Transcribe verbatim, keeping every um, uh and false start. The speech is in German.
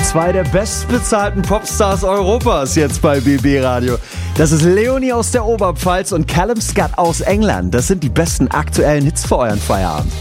Zwei der bestbezahlten Popstars Europas jetzt bei B B Radio. Das ist Leonie aus der Oberpfalz und Callum Scott aus England. Das sind die besten aktuellen Hits für euren Feierabend.